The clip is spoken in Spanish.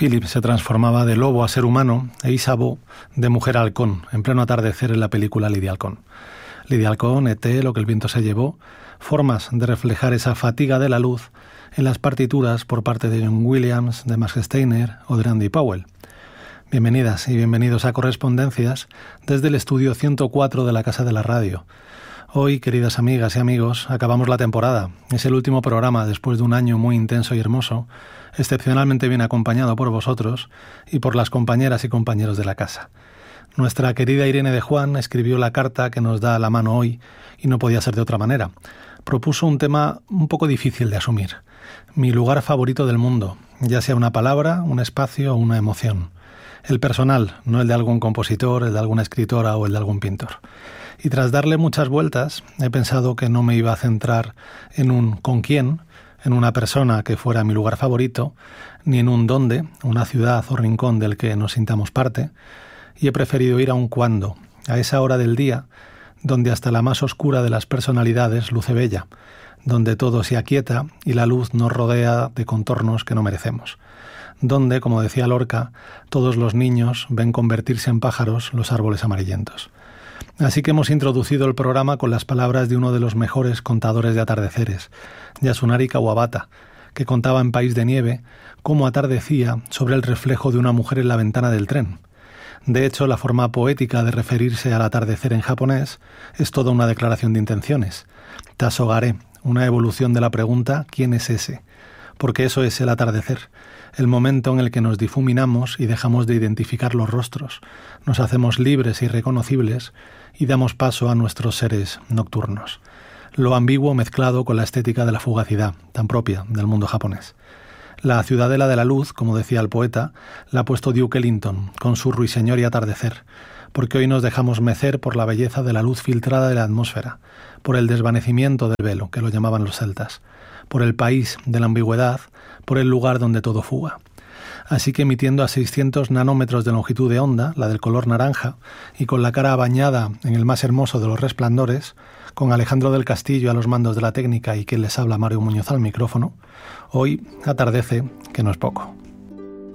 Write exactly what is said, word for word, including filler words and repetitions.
Philip se transformaba de lobo a ser humano e Isabeau de mujer a halcón, en pleno atardecer en la película Lidia Halcón. Lidia Halcón, E T, Lo que el viento se llevó, formas de reflejar esa fatiga de la luz en las partituras por parte de John Williams, de Max Steiner o de Randy Powell. Bienvenidas y bienvenidos a Correspondencias desde el estudio ciento cuatro de la Casa de la Radio. Hoy, queridas amigas y amigos, acabamos la temporada. Es el último programa después de un año muy intenso y hermoso, excepcionalmente bien acompañado por vosotros y por las compañeras y compañeros de la casa. Nuestra querida Irene de Juan escribió la carta que nos da a la mano hoy y no podía ser de otra manera. Propuso un tema un poco difícil de asumir. Mi lugar favorito del mundo, ya sea una palabra, un espacio o una emoción. El personal, no el de algún compositor, el de alguna escritora o el de algún pintor. Y tras darle muchas vueltas, he pensado que no me iba a centrar en un con quién, en una persona que fuera mi lugar favorito, ni en un dónde, una ciudad o rincón del que nos sintamos parte, y he preferido ir a un cuándo, a esa hora del día, donde hasta la más oscura de las personalidades luce bella, donde todo se aquieta y la luz nos rodea de contornos que no merecemos, donde, como decía Lorca, todos los niños ven convertirse en pájaros los árboles amarillentos. Así que hemos introducido el programa con las palabras de uno de los mejores contadores de atardeceres, Yasunari Kawabata, que contaba en País de Nieve cómo atardecía sobre el reflejo de una mujer en la ventana del tren. De hecho, la forma poética de referirse al atardecer en japonés es toda una declaración de intenciones. Tasogare, una evolución de la pregunta ¿quién es ese? Porque eso es el atardecer, el momento en el que nos difuminamos y dejamos de identificar los rostros, nos hacemos libres y reconocibles y damos paso a nuestros seres nocturnos. Lo ambiguo mezclado con la estética de la fugacidad, tan propia del mundo japonés. La ciudadela de la luz, como decía el poeta, la ha puesto Duke Ellington, con su ruiseñor y atardecer, porque hoy nos dejamos mecer por la belleza de la luz filtrada de la atmósfera, por el desvanecimiento del velo, que lo llamaban los celtas, por el país de la ambigüedad, por el lugar donde todo fuga. Así que emitiendo a seiscientos nanómetros de longitud de onda, la del color naranja, y con la cara bañada en el más hermoso de los resplandores, con Alejandro del Castillo a los mandos de la técnica y quien les habla, Mario Muñoz, al micrófono, hoy atardece, que no es poco.